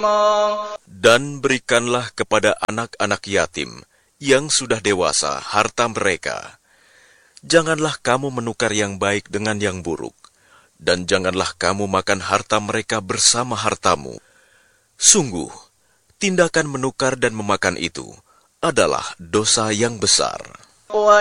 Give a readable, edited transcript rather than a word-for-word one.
Dan berikanlah kepada anak-anak yatim yang sudah dewasa harta mereka. Janganlah kamu menukar yang baik dengan yang buruk, dan janganlah kamu makan harta mereka bersama hartamu. Sungguh, tindakan menukar dan memakan itu adalah dosa yang besar.